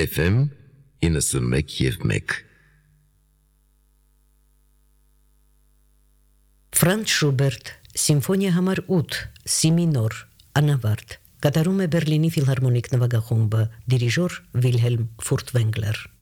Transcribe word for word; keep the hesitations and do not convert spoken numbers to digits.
Էֆ Էմ իննսունմեկ և մեկ Ֆրանց Շուբերտ Սիմֆոնիա համար ութ Սի մինոր անավարտ կատարում է Բերլինի ֆիլհարմոնիկ նվագախումբը դիրիժոր Վիլհելմ Ֆուրտվենգլեր